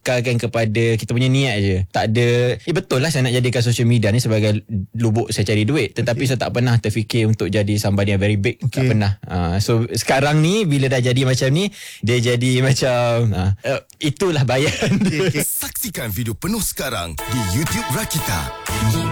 bekalkan kepada kita punya niat je. Tak ada, betul lah saya nak jadikan social media ni sebagai lubuk saya cari duit, tetapi saya tak pernah terfikir untuk jadi somebody yang very big. Tak pernah. So sekarang ni bila dah jadi macam ni, dia jadi macam itulah bayaran dia. Saksikan video penuh sekarang di YouTube Rakita.